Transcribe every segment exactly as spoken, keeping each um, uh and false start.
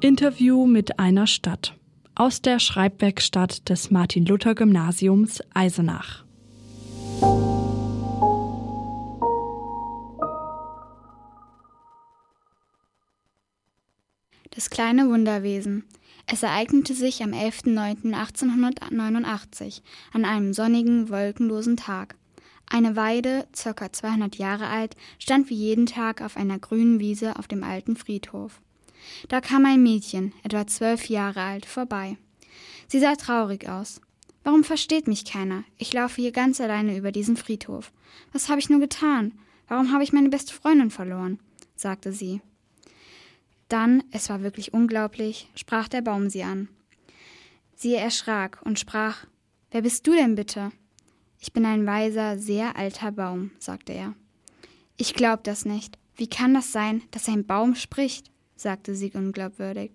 Interview mit einer Stadt aus der Schreibwerkstatt des Martin-Luther-Gymnasiums Eisenach. Das kleine Wunderwesen. Es ereignete sich am elften neunten achtzehnhundertneunundachtzig an einem sonnigen, wolkenlosen Tag. Eine Weide, ca. zweihundert Jahre alt, stand wie jeden Tag auf einer grünen Wiese auf dem alten Friedhof. Da kam ein Mädchen, etwa zwölf Jahre alt, vorbei. Sie sah traurig aus. »Warum versteht mich keiner? Ich laufe hier ganz alleine über diesen Friedhof. Was habe ich nur getan? Warum habe ich meine beste Freundin verloren?« sagte sie. Dann, es war wirklich unglaublich, sprach der Baum sie an. Sie erschrak und sprach: »Wer bist du denn bitte?« »Ich bin ein weiser, sehr alter Baum«, sagte er. »Ich glaub das nicht. Wie kann das sein, dass ein Baum spricht?«, sagte sie unglaubwürdig.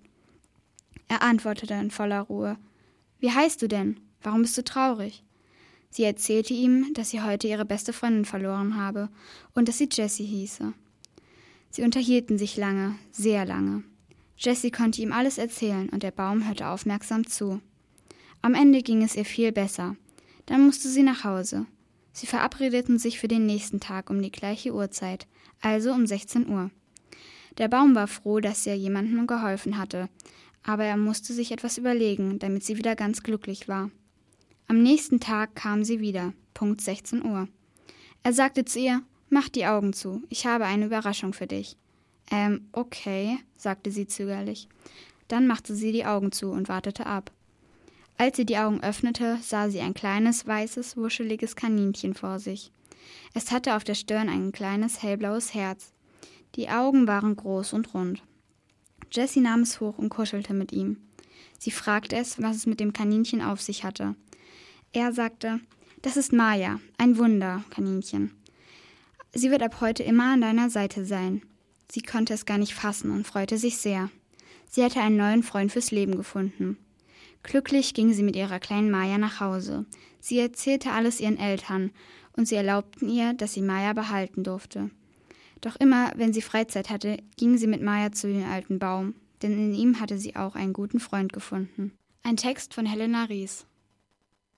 Er antwortete in voller Ruhe: »Wie heißt du denn? Warum bist du traurig?« Sie erzählte ihm, dass sie heute ihre beste Freundin verloren habe und dass sie Jessie hieße. Sie unterhielten sich lange, sehr lange. Jessie konnte ihm alles erzählen und der Baum hörte aufmerksam zu. Am Ende ging es ihr viel besser. Dann musste sie nach Hause. Sie verabredeten sich für den nächsten Tag um die gleiche Uhrzeit, also um sechzehn Uhr. Der Baum war froh, dass er jemandem geholfen hatte, aber er musste sich etwas überlegen, damit sie wieder ganz glücklich war. Am nächsten Tag kam sie wieder, Punkt sechzehn Uhr. Er sagte zu ihr: »Mach die Augen zu, ich habe eine Überraschung für dich.« Ähm, okay, sagte sie zögerlich. Dann machte sie die Augen zu und wartete ab. Als sie die Augen öffnete, sah sie ein kleines, weißes, wuscheliges Kaninchen vor sich. Es hatte auf der Stirn ein kleines, hellblaues Herz. Die Augen waren groß und rund. Jessie nahm es hoch und kuschelte mit ihm. Sie fragte es, was es mit dem Kaninchen auf sich hatte. Er sagte: »Das ist Maya, ein Wunder, Kaninchen. Sie wird ab heute immer an deiner Seite sein.« Sie konnte es gar nicht fassen und freute sich sehr. Sie hatte einen neuen Freund fürs Leben gefunden. Glücklich ging sie mit ihrer kleinen Maya nach Hause. Sie erzählte alles ihren Eltern und sie erlaubten ihr, dass sie Maya behalten durfte. Doch immer, wenn sie Freizeit hatte, ging sie mit Maya zu dem alten Baum, denn in ihm hatte sie auch einen guten Freund gefunden. Ein Text von Helena Ries.